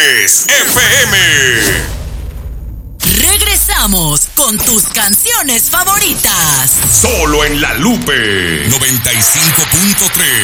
es FM. Regresamos con tus canciones favoritas. Solo en La Lupe 95.3.